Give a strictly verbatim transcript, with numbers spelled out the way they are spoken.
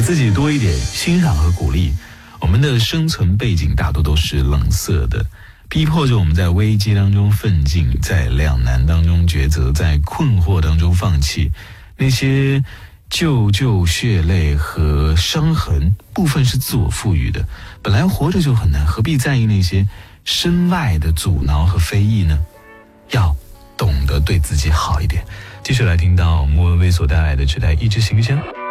自己多一点欣赏和鼓励。我们的生存背景大多都是冷色的，逼迫着我们在危机当中奋进，在两难当中抉择，在困惑当中放弃。那些旧旧血泪和伤痕部分是自我赋予的，本来活着就很难，何必在意那些身外的阻挠和非议呢？要懂得对自己好一点。继续来听到莫文蔚所带来的这台一枝馨香。